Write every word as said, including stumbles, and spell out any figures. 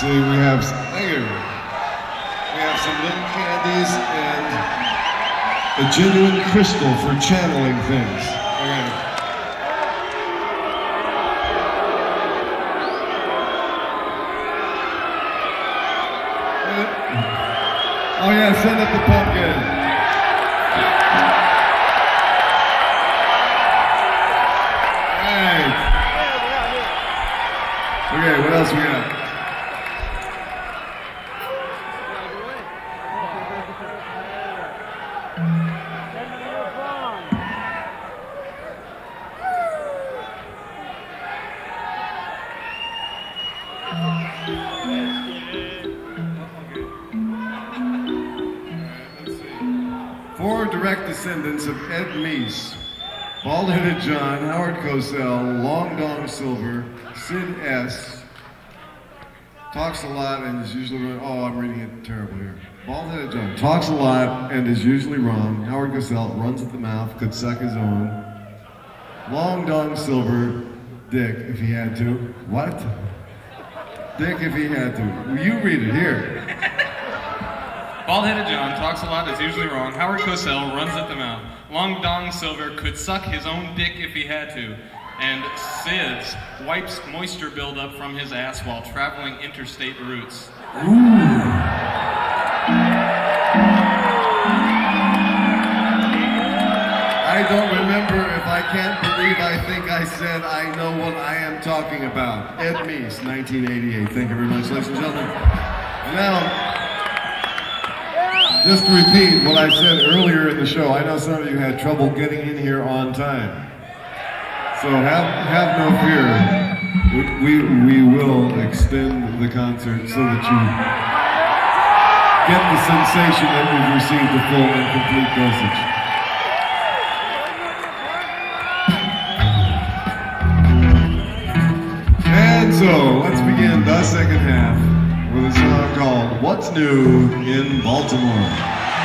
See, we have, thank you. We have some little candies and a genuine crystal for channeling things. Okay. Oh yeah, send up the pumpkin. Okay, what else we got? Four direct descendants of Ed Meese, Bald-Headed John, Howard Cosell, Long Dong Silver, Sid S. Talks a lot and is usually wrong. Oh, I'm reading it terrible here. Bald-Headed John talks a lot and is usually wrong. Howard Cosell runs at the mouth, could suck his own. Long Dong Silver, Dick if he had to. What? Dick if he had to. Well, you read it here. Bald-Headed John talks a lot, is usually wrong. Howard Cosell runs at the mouth. Long Dong Silver could suck his own dick if he had to. And Sid's wipes moisture buildup from his ass while traveling interstate routes. Ooh. I don't remember if I can't believe I think I said I know what I am talking about. Ed Meese, nineteen eighty-eight. Thank you very much, ladies and gentlemen. And now, just to repeat what I said earlier in the show, I know some of you had trouble getting in here on time. So have, have no fear. We, we will extend the concert so that you get the sensation that you've received the full and complete dosage. And so, let's begin the second half with a song called What's New in Baltimore.